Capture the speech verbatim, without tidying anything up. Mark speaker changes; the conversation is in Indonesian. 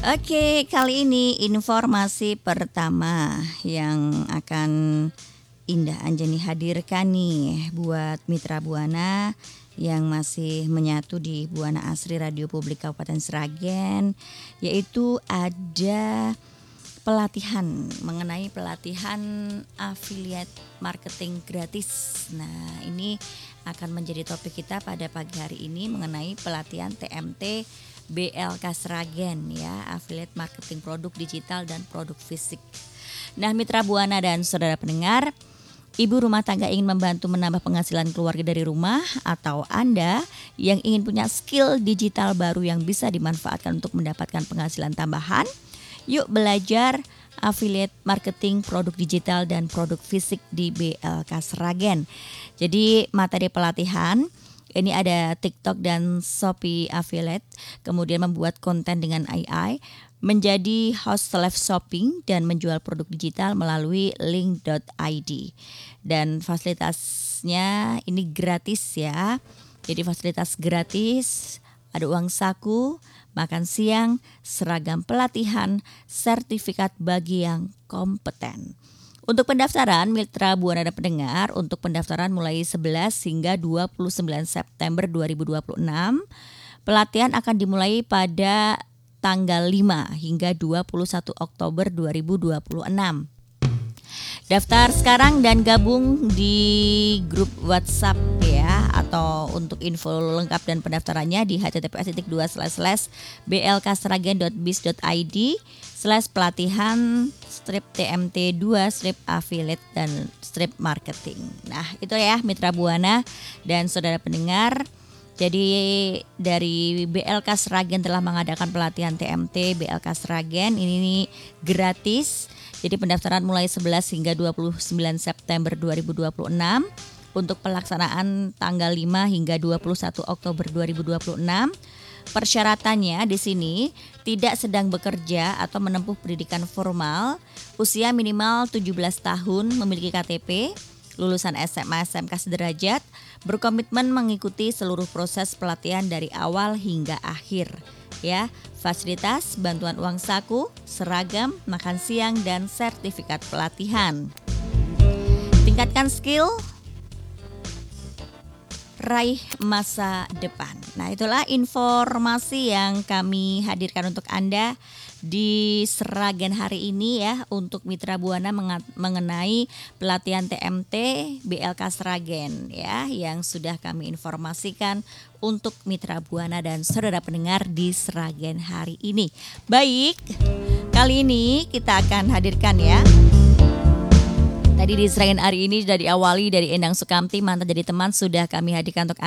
Speaker 1: Oke, kali ini informasi pertama yang akan Indah Anjani hadirkan nih buat Mitra Buana yang masih menyatu di Buana Asri Radio Publik Kabupaten Sragen, yaitu ada pelatihan mengenai pelatihan affiliate marketing gratis. Nah, ini akan menjadi topik kita pada pagi hari ini mengenai pelatihan T M T B L K Sragen ya, affiliate marketing produk digital dan produk fisik. Nah, Mitra Buana dan saudara pendengar, ibu rumah tangga ingin membantu menambah penghasilan keluarga dari rumah, atau Anda yang ingin punya skill digital baru yang bisa dimanfaatkan untuk mendapatkan penghasilan tambahan? Yuk belajar affiliate marketing produk digital dan produk fisik di B L K Sragen. Jadi materi pelatihan ini ada TikTok dan Shopee affiliate, kemudian membuat konten dengan A I, menjadi host live shopping dan menjual produk digital melalui link dot I D. Dan fasilitasnya ini gratis ya. Jadi fasilitas gratis, ada uang saku, makan siang, seragam pelatihan, sertifikat bagi yang kompeten. Untuk pendaftaran, Mitra Buana dan pendengar, untuk pendaftaran mulai sebelas hingga dua puluh sembilan September dua ribu dua puluh enam. Pelatihan akan dimulai pada tanggal lima hingga dua puluh satu Oktober dua ribu dua puluh enam. Daftar sekarang dan gabung di grup WhatsApp ya, atau untuk info lengkap dan pendaftarannya di h t t p s dua slash slash b l k sragen dot biz dot i d slash pelatihan strip T M T dua strip affiliate dan strip marketing. Nah, itu ya Mitra Buana dan saudara pendengar. Jadi dari B L K Sragen telah mengadakan pelatihan T M T B L K Sragen ini nih gratis. Jadi pendaftaran mulai sebelas hingga dua puluh sembilan September dua ribu dua puluh enam. Untuk pelaksanaan tanggal lima hingga dua puluh satu Oktober dua ribu dua puluh enam. Persyaratannya di sini tidak sedang bekerja atau menempuh pendidikan formal, usia minimal tujuh belas tahun, memiliki K T P, lulusan S M A S M K sederajat, berkomitmen mengikuti seluruh proses pelatihan dari awal hingga akhir. Ya, fasilitas bantuan uang saku, seragam, makan siang dan sertifikat pelatihan. Tingkatkan skill, raih masa depan. Nah, itulah informasi yang kami hadirkan untuk Anda di Sragen hari ini ya, untuk Mitra Buana mengenai pelatihan T M T B L K Sragen ya, yang sudah kami informasikan untuk Mitra Buana dan saudara pendengar di Sragen hari ini. Baik, kali ini kita akan hadirkan ya. Tadi di Sragen hari ini sudah diawali dari Endang Sukamti, mantan jadi teman, sudah kami hadirkan untuk